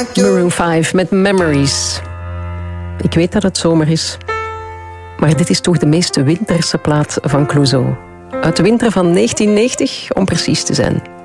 Maroon 5 met Memories. Ik weet dat het zomer is, maar dit is toch de meest winterse plaat van Clouseau. Uit de winter van 1990, om precies te zijn.